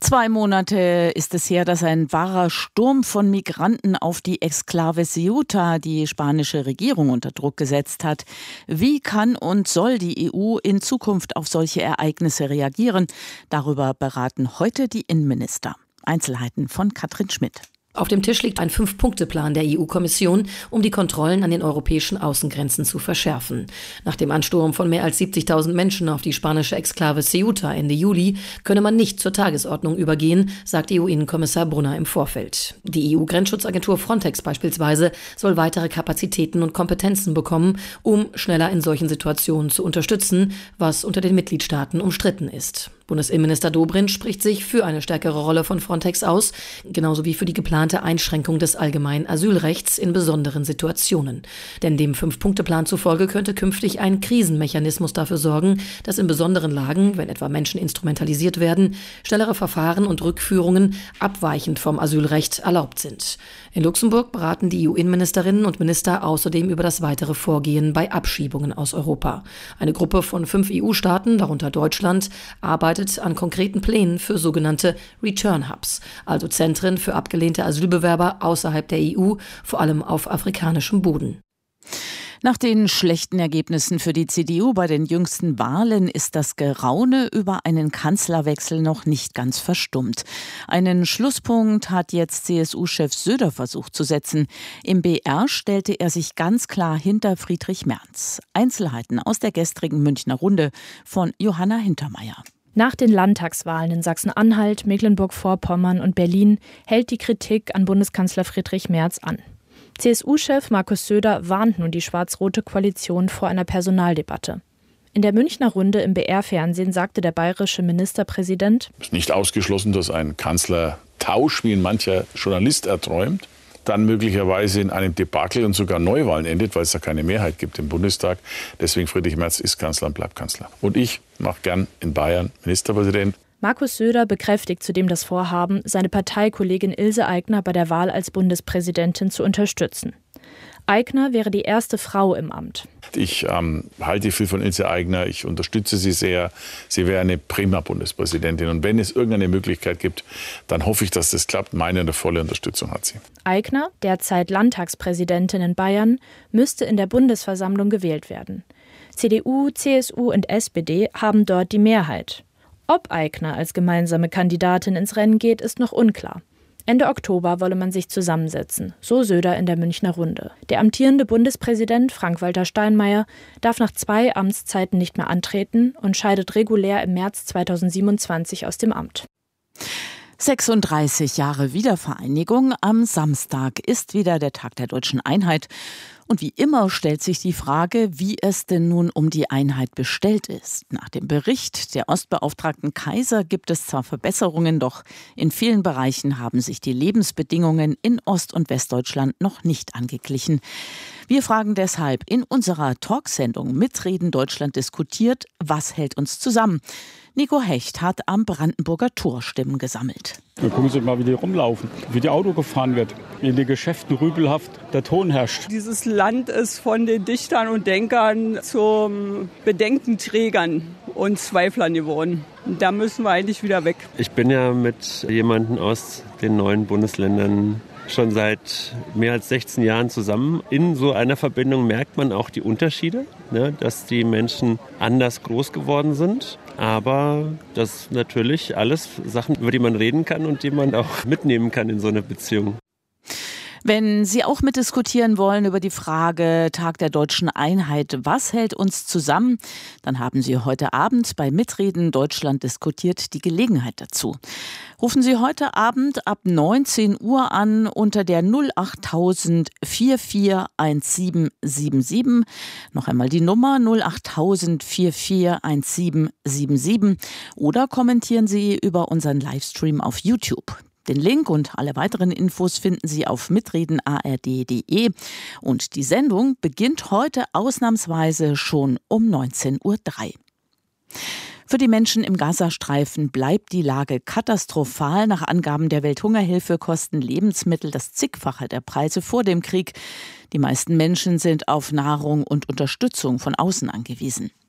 2 Monate ist es her, dass ein wahrer Sturm von Migranten auf die Exklave Ceuta die spanische Regierung unter Druck gesetzt hat. Wie kann und soll die EU in Zukunft auf solche Ereignisse reagieren? Darüber beraten heute die Innenminister. Einzelheiten von Katrin Schmidt. Auf dem Tisch liegt ein 5-Punkte-Plan der EU-Kommission, um die Kontrollen an den europäischen Außengrenzen zu verschärfen. Nach dem Ansturm von mehr als 70.000 Menschen auf die spanische Exklave Ceuta Ende Juli könne man nicht zur Tagesordnung übergehen, sagt EU-Innenkommissar Brunner im Vorfeld. Die EU-Grenzschutzagentur Frontex beispielsweise soll weitere Kapazitäten und Kompetenzen bekommen, um schneller in solchen Situationen zu unterstützen, was unter den Mitgliedstaaten umstritten ist. Bundesinnenminister Dobrindt spricht sich für eine stärkere Rolle von Frontex aus, genauso wie für die geplante Einschränkung des allgemeinen Asylrechts in besonderen Situationen. Denn dem 5-Punkte-Plan zufolge könnte künftig ein Krisenmechanismus dafür sorgen, dass in besonderen Lagen, wenn etwa Menschen instrumentalisiert werden, schnellere Verfahren und Rückführungen abweichend vom Asylrecht erlaubt sind. In Luxemburg beraten die EU-Innenministerinnen und Minister außerdem über das weitere Vorgehen bei Abschiebungen aus Europa. Eine Gruppe von 5 EU-Staaten, darunter Deutschland, arbeitet an konkreten Plänen für sogenannte Return Hubs, also Zentren für abgelehnte Asylbewerber außerhalb der EU, vor allem auf afrikanischem Boden. Nach den schlechten Ergebnissen für die CDU bei den jüngsten Wahlen ist das Geraune über einen Kanzlerwechsel noch nicht ganz verstummt. Einen Schlusspunkt hat jetzt CSU-Chef Söder versucht zu setzen. Im BR stellte er sich ganz klar hinter Friedrich Merz. Einzelheiten aus der gestrigen Münchner Runde von Johanna Hintermeier. Nach den Landtagswahlen in Sachsen-Anhalt, Mecklenburg-Vorpommern und Berlin hält die Kritik an Bundeskanzler Friedrich Merz an. CSU-Chef Markus Söder warnt nun die schwarz-rote Koalition vor einer Personaldebatte. In der Münchner Runde im BR-Fernsehen sagte der bayerische Ministerpräsident: Es ist nicht ausgeschlossen, dass ein Kanzlertausch, wie ihn mancher Journalist erträumt, dann möglicherweise in einem Debakel und sogar Neuwahlen endet, weil es da keine Mehrheit gibt im Bundestag. Deswegen Friedrich Merz ist Kanzler und bleibt Kanzler. Und ich mache gern in Bayern Ministerpräsident. Markus Söder bekräftigt zudem das Vorhaben, seine Parteikollegin Ilse Aigner bei der Wahl als Bundespräsidentin zu unterstützen. Aigner wäre die erste Frau im Amt. Ich halte viel von Ilse Aigner, ich unterstütze sie sehr. Sie wäre eine prima Bundespräsidentin. Und wenn es irgendeine Möglichkeit gibt, dann hoffe ich, dass das klappt. Meine volle Unterstützung hat sie. Aigner, derzeit Landtagspräsidentin in Bayern, müsste in der Bundesversammlung gewählt werden. CDU, CSU und SPD haben dort die Mehrheit. Ob Aigner als gemeinsame Kandidatin ins Rennen geht, ist noch unklar. Ende Oktober wolle man sich zusammensetzen, so Söder in der Münchner Runde. Der amtierende Bundespräsident Frank-Walter Steinmeier darf nach 2 Amtszeiten nicht mehr antreten und scheidet regulär im März 2027 aus dem Amt. 36 Jahre Wiedervereinigung. Am Samstag ist wieder der Tag der deutschen Einheit. Und wie immer stellt sich die Frage, wie es denn nun um die Einheit bestellt ist. Nach dem Bericht der Ostbeauftragten Kaiser gibt es zwar Verbesserungen, doch in vielen Bereichen haben sich die Lebensbedingungen in Ost- und Westdeutschland noch nicht angeglichen. Wir fragen deshalb in unserer Talksendung Mitreden Deutschland diskutiert, was hält uns zusammen? Nico Hecht hat am Brandenburger Tor Stimmen gesammelt. Dann gucken Sie mal, wie die rumlaufen, wie die Auto gefahren wird, wie in den Geschäften rübelhaft der Ton herrscht. Dieses Land ist von den Dichtern und Denkern zu Bedenkenträgern und Zweiflern geworden. Da müssen wir eigentlich wieder weg. Ich bin ja mit jemandem aus den neuen Bundesländern schon seit mehr als 16 Jahren zusammen. In so einer Verbindung merkt man auch die Unterschiede, ne, dass die Menschen anders groß geworden sind. Aber das natürlich alles Sachen, über die man reden kann und die man auch mitnehmen kann in so einer Beziehung. Wenn Sie auch mitdiskutieren wollen über die Frage Tag der deutschen Einheit, was hält uns zusammen, dann haben Sie heute Abend bei Mitreden Deutschland diskutiert die Gelegenheit dazu. Rufen Sie heute Abend ab 19 Uhr an unter der 08000 441777. Noch einmal die Nummer 08000 441777 oder kommentieren Sie über unseren Livestream auf YouTube. Den Link und alle weiteren Infos finden Sie auf mitredenard.de. Und die Sendung beginnt heute ausnahmsweise schon um 19:03 Uhr. Für die Menschen im Gazastreifen bleibt die Lage katastrophal. Nach Angaben der Welthungerhilfe kosten Lebensmittel das Zigfache der Preise vor dem Krieg. Die meisten Menschen sind auf Nahrung und Unterstützung von außen angewiesen.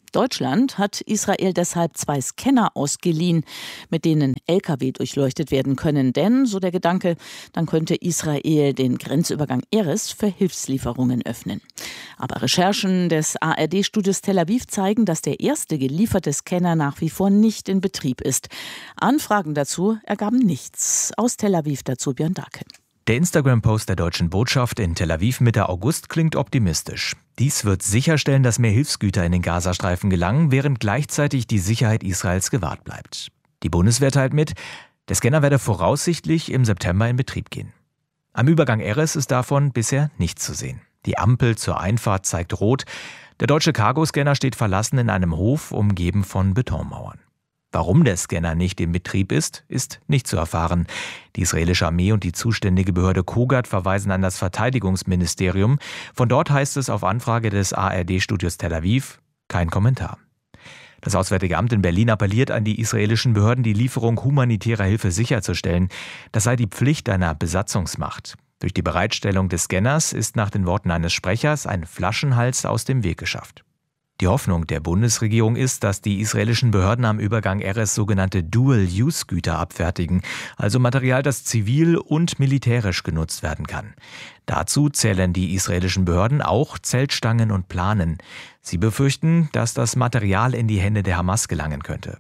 Deutschland hat Israel deshalb 2 Scanner ausgeliehen, mit denen Lkw durchleuchtet werden können. Denn, so der Gedanke, dann könnte Israel den Grenzübergang Erez für Hilfslieferungen öffnen. Aber Recherchen des ARD-Studios Tel Aviv zeigen, dass der erste gelieferte Scanner nach wie vor nicht in Betrieb ist. Anfragen dazu ergaben nichts. Aus Tel Aviv dazu Björn Dake. Der Instagram-Post der deutschen Botschaft in Tel Aviv Mitte August klingt optimistisch. Dies wird sicherstellen, dass mehr Hilfsgüter in den Gazastreifen gelangen, während gleichzeitig die Sicherheit Israels gewahrt bleibt. Die Bundeswehr teilt mit, der Scanner werde voraussichtlich im September in Betrieb gehen. Am Übergang Erez ist davon bisher nichts zu sehen. Die Ampel zur Einfahrt zeigt rot. Der deutsche Cargoscanner steht verlassen in einem Hof, umgeben von Betonmauern. Warum der Scanner nicht in Betrieb ist nicht zu erfahren. Die israelische Armee und die zuständige Behörde Kogat verweisen an das Verteidigungsministerium. Von dort heißt es auf Anfrage des ARD-Studios Tel Aviv, kein Kommentar. Das Auswärtige Amt in Berlin appelliert an die israelischen Behörden, die Lieferung humanitärer Hilfe sicherzustellen. Das sei die Pflicht einer Besatzungsmacht. Durch die Bereitstellung des Scanners ist nach den Worten eines Sprechers ein Flaschenhals aus dem Weg geschafft. Die Hoffnung der Bundesregierung ist, dass die israelischen Behörden am Übergang Erez sogenannte Dual-Use-Güter abfertigen, also Material, das zivil und militärisch genutzt werden kann. Dazu zählen die israelischen Behörden auch Zeltstangen und Planen. Sie befürchten, dass das Material in die Hände der Hamas gelangen könnte.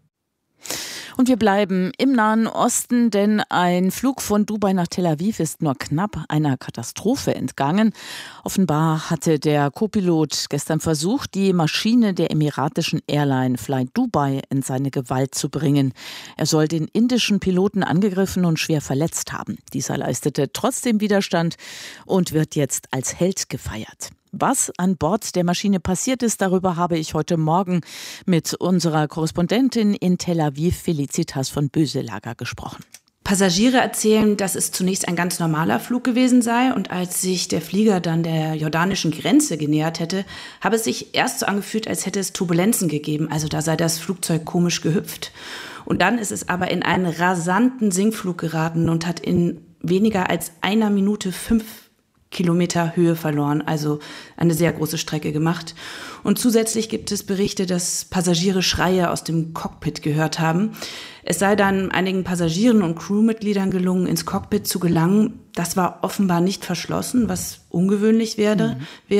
Und wir bleiben im Nahen Osten, denn ein Flug von Dubai nach Tel Aviv ist nur knapp einer Katastrophe entgangen. Offenbar hatte der Co-Pilot gestern versucht, die Maschine der emiratischen Airline Fly Dubai in seine Gewalt zu bringen. Er soll den indischen Piloten angegriffen und schwer verletzt haben. Dieser leistete trotzdem Widerstand und wird jetzt als Held gefeiert. Was an Bord der Maschine passiert ist, darüber habe ich heute Morgen mit unserer Korrespondentin in Tel Aviv, Felicitas von Böselager, gesprochen. Passagiere erzählen, dass es zunächst ein ganz normaler Flug gewesen sei und als sich der Flieger dann der jordanischen Grenze genähert hätte, habe es sich erst so angefühlt, als hätte es Turbulenzen gegeben, also da sei das Flugzeug komisch gehüpft. Und dann ist es aber in einen rasanten Sinkflug geraten und hat in weniger als einer Minute 5 Kilometer Höhe verloren, also eine sehr große Strecke gemacht. Und zusätzlich gibt es Berichte, dass Passagiere Schreie aus dem Cockpit gehört haben. Es sei dann einigen Passagieren und Crewmitgliedern gelungen, ins Cockpit zu gelangen. Das war offenbar nicht verschlossen, was ungewöhnlich wäre.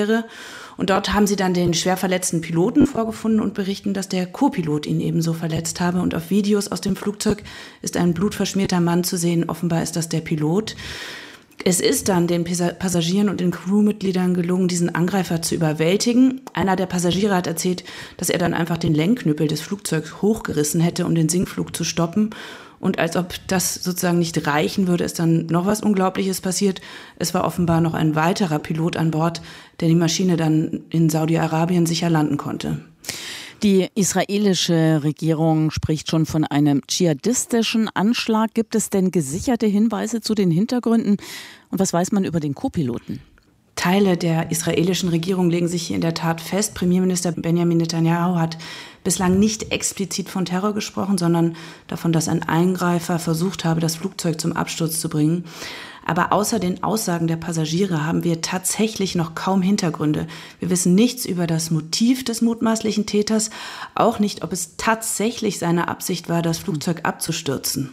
Und dort haben sie dann den schwer verletzten Piloten vorgefunden und berichten, dass der Co-Pilot ihn ebenso verletzt habe. Und auf Videos aus dem Flugzeug ist ein blutverschmierter Mann zu sehen. Offenbar ist das der Pilot. Es ist dann den Passagieren und den Crewmitgliedern gelungen, diesen Angreifer zu überwältigen. Einer der Passagiere hat erzählt, dass er dann einfach den Lenkknüppel des Flugzeugs hochgerissen hätte, um den Sinkflug zu stoppen. Und als ob das sozusagen nicht reichen würde, ist dann noch was Unglaubliches passiert. Es war offenbar noch ein weiterer Pilot an Bord, der die Maschine dann in Saudi-Arabien sicher landen konnte. Die israelische Regierung spricht schon von einem dschihadistischen Anschlag. Gibt es denn gesicherte Hinweise zu den Hintergründen? Und was weiß man über den Co-Piloten? Teile der israelischen Regierung legen sich hier in der Tat fest. Premierminister Benjamin Netanyahu hat bislang nicht explizit von Terror gesprochen, sondern davon, dass ein Eingreifer versucht habe, das Flugzeug zum Absturz zu bringen. Aber außer den Aussagen der Passagiere haben wir tatsächlich noch kaum Hintergründe. Wir wissen nichts über das Motiv des mutmaßlichen Täters, auch nicht, ob es tatsächlich seine Absicht war, das Flugzeug abzustürzen.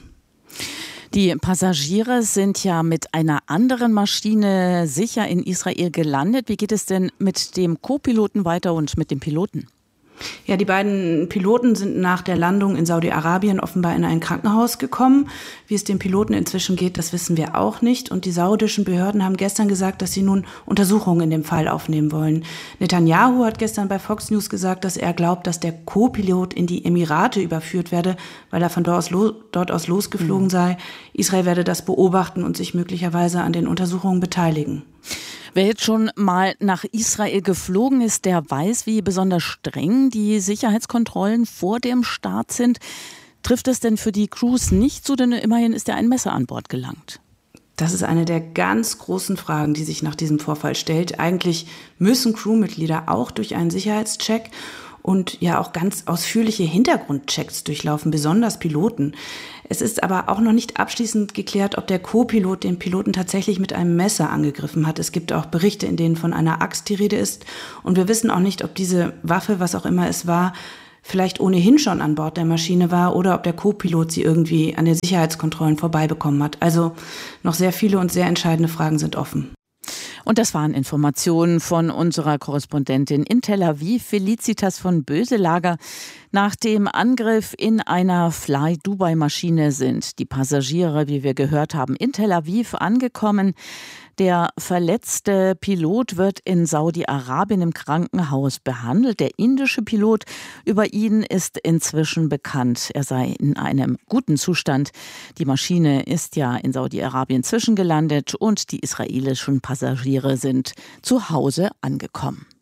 Die Passagiere sind ja mit einer anderen Maschine sicher in Israel gelandet. Wie geht es denn mit dem Co-Piloten weiter und mit dem Piloten? Ja, die beiden Piloten sind nach der Landung in Saudi-Arabien offenbar in ein Krankenhaus gekommen. Wie es dem Piloten inzwischen geht, das wissen wir auch nicht. Und die saudischen Behörden haben gestern gesagt, dass sie nun Untersuchungen in dem Fall aufnehmen wollen. Netanyahu hat gestern bei Fox News gesagt, dass er glaubt, dass der Co-Pilot in die Emirate überführt werde, weil er von dort aus losgeflogen sei. Israel werde das beobachten und sich möglicherweise an den Untersuchungen beteiligen. Wer jetzt schon mal nach Israel geflogen ist, der weiß, wie besonders streng die Sicherheitskontrollen vor dem Start sind. Trifft es denn für die Crews nicht so, denn immerhin ist ja ein Messer an Bord gelangt? Das ist eine der ganz großen Fragen, die sich nach diesem Vorfall stellt. Eigentlich müssen Crewmitglieder auch durch einen Sicherheitscheck. und ja auch ganz ausführliche Hintergrundchecks durchlaufen, besonders Piloten. Es ist aber auch noch nicht abschließend geklärt, ob der Co-Pilot den Piloten tatsächlich mit einem Messer angegriffen hat. Es gibt auch Berichte, in denen von einer Axt die Rede ist. Und wir wissen auch nicht, ob diese Waffe, was auch immer es war, vielleicht ohnehin schon an Bord der Maschine war oder ob der Co-Pilot sie irgendwie an den Sicherheitskontrollen vorbeibekommen hat. Also noch sehr viele und sehr entscheidende Fragen sind offen. Und das waren Informationen von unserer Korrespondentin in Tel Aviv, Felicitas von Böselager. Nach dem Angriff in einer Fly-Dubai-Maschine sind die Passagiere, wie wir gehört haben, in Tel Aviv angekommen. Der verletzte Pilot wird in Saudi-Arabien im Krankenhaus behandelt. Der indische Pilot, über ihn ist inzwischen bekannt. Er sei in einem guten Zustand. Die Maschine ist ja in Saudi-Arabien zwischengelandet und die israelischen Passagiere sind zu Hause angekommen.